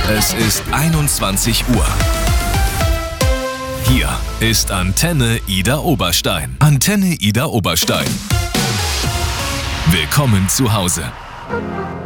Es ist 21 Uhr. Hier ist Antenne Ida Oberstein. Antenne Ida Oberstein. Willkommen zu Hause.